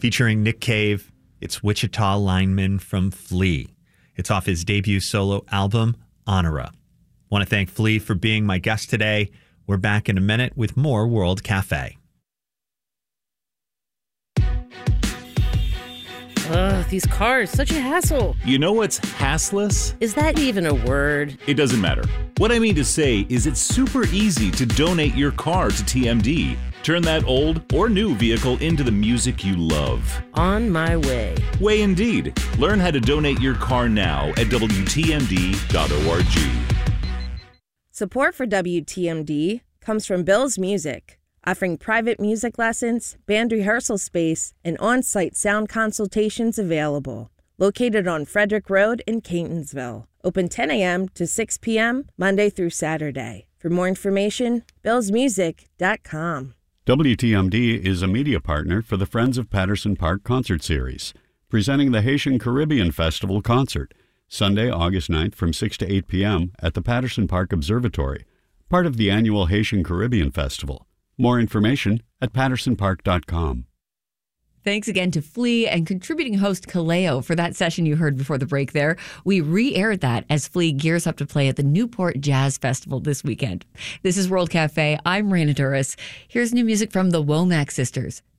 Featuring Nick Cave, it's Wichita Lineman from Flea. It's off his debut solo album, Honora. Want to thank Flea for being my guest today. We're back in a minute with more World Cafe. Ugh, these cars, such a hassle. You know what's hassless? Is that even a word? It doesn't matter. What I mean to say is it's super easy to donate your car to TMD. Turn that old or new vehicle into the music you love. On my way. Way indeed. Learn how to donate your car now at WTMD.org. Support for WTMD comes from Bill's Music, offering private music lessons, band rehearsal space, and on-site sound consultations available. Located on Frederick Road in Catonsville. Open 10 a.m. to 6 p.m. Monday through Saturday. For more information, billsmusic.com. WTMD is a media partner for the Friends of Patterson Park Concert Series, presenting the Haitian Caribbean Festival Concert, Sunday, August 9th from 6 to 8 p.m. at the Patterson Park Observatory, part of the annual Haitian Caribbean Festival. More information at pattersonpark.com. Thanks again to Flea and contributing host Kaleo for that session you heard before the break there. We re-aired that as Flea gears up to play at the Newport Jazz Festival this weekend. This is World Cafe. I'm Raina Duras. Here's new music from the Womack Sisters.